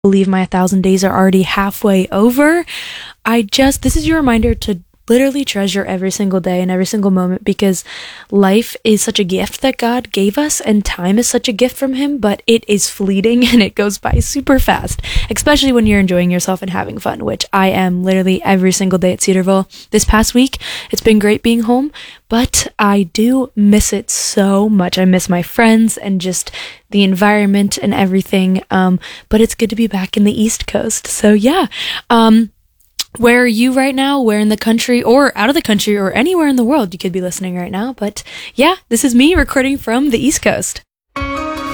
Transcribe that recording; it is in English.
believe my 1,000 days are already halfway over. This is your reminder to literally treasure every single day and every single moment, because life is such a gift that God gave us, and time is such a gift from him, but it is fleeting and it goes by super fast, especially when you're enjoying yourself and having fun, which I am literally every single day at Cedarville. This past week, it's been great being home, but I do miss it so much. I miss my friends and just the environment and everything, but it's good to be back in the East Coast. So yeah, where are you right now? Where in the country or out of the country or anywhere in the world you could be listening right now? But yeah, this is me recording from the East Coast.